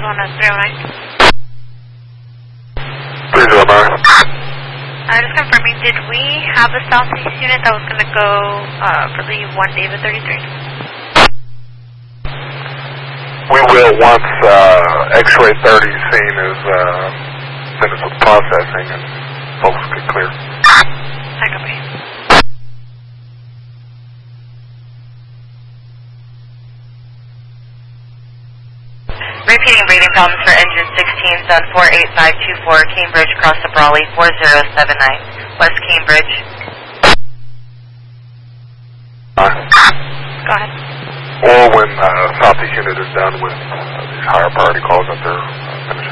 going to 309. 309. Just confirming, did we have a southeast unit that was going to go for the 1 David 33? We will once X-ray 30 scene is finished with processing and folks get clear. I copy. Repeating breathing problems for engine 16, zone 48524, Cambridge, cross to Brawley, 4079, West Cambridge. Go ahead. Or when Southeast unit is done with these higher priority calls that they're finishing.